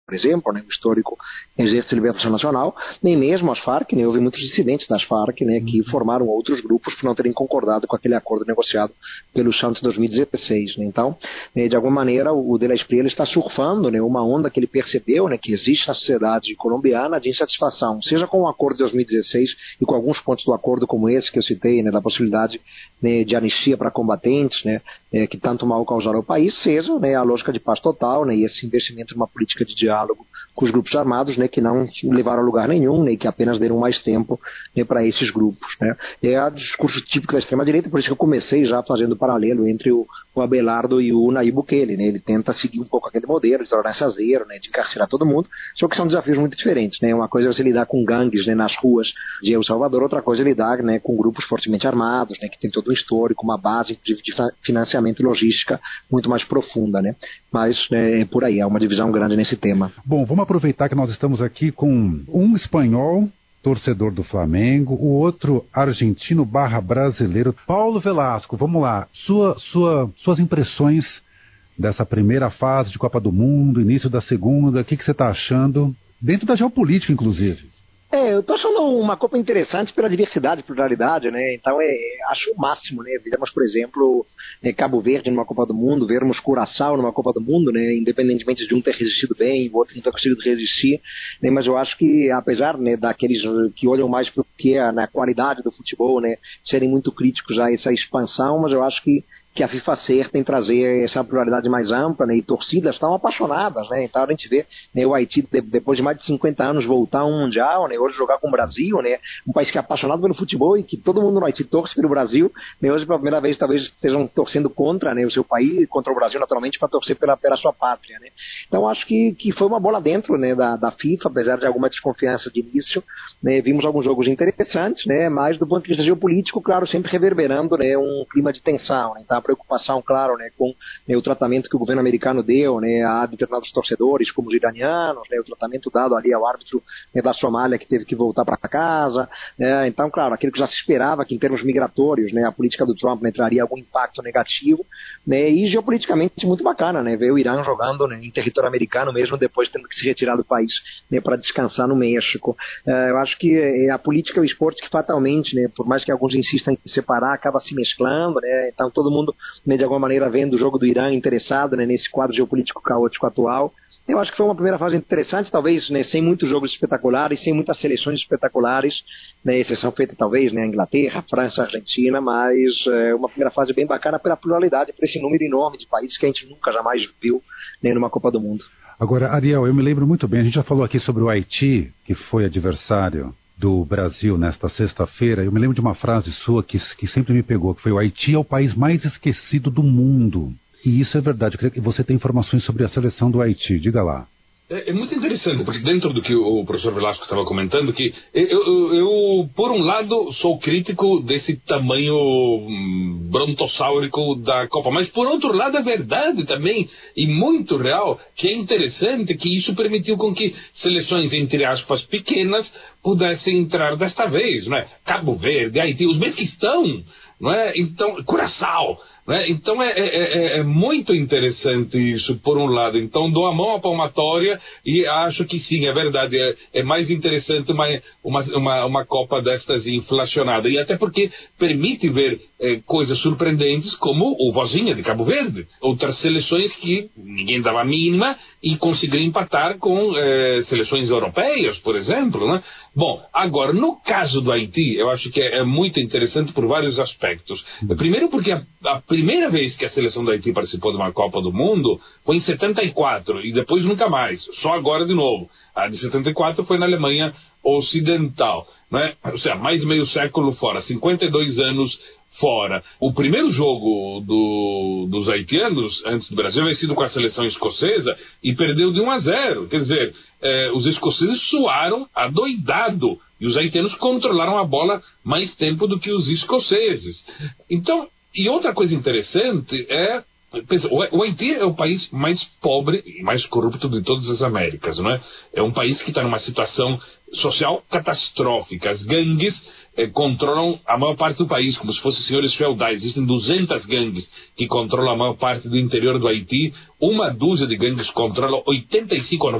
por exemplo, né, o histórico Exército de Libertação Nacional, nem mesmo as Farc, né, houve muitos dissidentes das Farc, né, que formaram outros grupos por não terem concordado com aquele acordo negociado pelo Santos em 2016. Né. Então, de alguma maneira, o De La Espriella está surfando, né, uma onda que ele percebeu, né, que existe na sociedade colombiana de insatisfação, seja com o acordo de 2016 e com alguns pontos do acordo como esse que eu citei, né, da possibilidade, né, de anistia para combatentes, né, que tanto mal causaram ao país, seja, né, a lógica de paz total, né, e esse investimento numa política de diálogo com os grupos armados, né, que não levaram a lugar nenhum, né, e que apenas deram mais tempo, né, para esses grupos. Né. É o discurso típico da extrema-direita, por isso que eu comecei já fazendo paralelo entre o Abelardo e o Nayib Bukele. Né. Ele tenta seguir um pouco aquele modelo de tornar-se zero, né, de encarcerar todo mundo, só que são desafios muito diferentes. Né. Uma coisa é você lidar com gangues, né, nas ruas de El Salvador, outra coisa é lidar, né, com grupos fortemente armados, né, que tem todo um histórico, uma base de financiamento e logística muito mais profunda. Né. Mas é por aí, há uma divisão grande nesse tema. Bom, vamos aproveitar que nós estamos aqui com um espanhol, torcedor do Flamengo, o outro argentino / brasileiro. Paulo Velasco, vamos lá, suas impressões dessa primeira fase de Copa do Mundo, início da segunda, o que você está achando, dentro da geopolítica, inclusive? Eu estou achando uma Copa interessante pela diversidade e pluralidade, né? Então acho o máximo, né? Vermos, por exemplo, Cabo Verde numa Copa do Mundo, vermos Curaçao numa Copa do Mundo, né? Independentemente de um ter resistido bem e o outro não ter conseguido resistir, né? Mas eu acho que, apesar, né, daqueles que olham mais para o que é na qualidade do futebol, né, serem muito críticos a essa expansão, mas eu acho que a FIFA acerta em trazer essa pluralidade mais ampla, né, e torcidas estão apaixonadas, né, então a gente vê, né, o Haiti, depois de mais de 50 anos, voltar a um Mundial, né, hoje jogar com o Brasil, né, um país que é apaixonado pelo futebol e que todo mundo no Haiti torce pelo Brasil, né, hoje pela primeira vez talvez estejam torcendo contra, né, o seu país, contra o Brasil naturalmente, para torcer pela sua pátria. Né. Então acho que foi uma bola dentro, né, da FIFA, apesar de alguma desconfiança de início, né, vimos alguns jogos interessantes, né, mas do ponto de vista geopolítico, claro, sempre reverberando, né, um clima de tensão, né, então a preocupação, claro, né, com, né, o tratamento que o governo americano deu, né, a determinados torcedores, como os iranianos, né, o tratamento dado ali ao árbitro, né, da Somália que teve que voltar para casa. Né, então, claro, aquilo que já se esperava, que em termos migratórios, né, a política do Trump, né, traria algum impacto negativo, né, e geopoliticamente muito bacana, né, ver o Irã jogando, né, em território americano mesmo depois tendo que se retirar do país, né, para descansar no México. Eu acho que a política e o esporte que fatalmente, né, por mais que alguns insistam em separar, acaba se mesclando, né, então todo mundo, né, de alguma maneira vendo o jogo do Irã interessado, né, nesse quadro geopolítico caótico atual. Eu acho que foi uma primeira fase interessante, talvez, né, sem muitos jogos espetaculares, sem muitas seleções espetaculares, né, exceção feita talvez, né, a Inglaterra, a França, a Argentina, mas uma primeira fase bem bacana pela pluralidade, por esse número enorme de países que a gente nunca jamais viu, né, numa Copa do Mundo. Agora, Ariel, eu me lembro muito bem, a gente já falou aqui sobre o Haiti, que foi adversário do Brasil nesta sexta-feira. Eu me lembro de uma frase sua que sempre me pegou, que foi: o Haiti é o país mais esquecido do mundo. E isso é verdade. Eu queria que você tenha informações sobre a seleção do Haiti. Diga lá. É muito interessante, porque dentro do que o professor Velasco estava comentando, que eu, por um lado, sou crítico desse tamanho brontossáurico da Copa, mas por outro lado é verdade também, e muito real, que é interessante que isso permitiu com que seleções, entre aspas, pequenas, pudessem entrar desta vez, não é? Cabo Verde, Haiti, os mesmos que estão, não é? Então, Curaçao. Então é muito interessante isso, por um lado. Então dou a mão à palmatória e acho que sim, é verdade, é mais interessante uma Copa destas inflacionada, e até porque permite ver coisas surpreendentes como o Vozinha de Cabo Verde, outras seleções que ninguém dava a mínima e conseguiram empatar com seleções europeias, por exemplo, né? Bom, agora, no caso do Haiti, eu acho que é muito interessante por vários aspectos. Primeiro porque a primeira vez que a seleção do Haiti participou de uma Copa do Mundo foi em 74, e depois nunca mais, só agora de novo. A de 74 foi na Alemanha Ocidental, né? Ou seja, mais de meio século fora, 52 anos fora. O primeiro jogo dos haitianos, antes do Brasil, havia sido com a seleção escocesa e perdeu de 1-0. Quer dizer, os escoceses suaram adoidado e os haitianos controlaram a bola mais tempo do que os escoceses. Então, e outra coisa interessante é, o Haiti é o país mais pobre e mais corrupto de todas as Américas, não é? É um país que está numa situação social catastrófica. As gangues controlam a maior parte do país, como se fossem senhores feudais. Existem 200 gangues que controlam a maior parte do interior do Haiti. Uma dúzia de gangues controlam 85 a 90%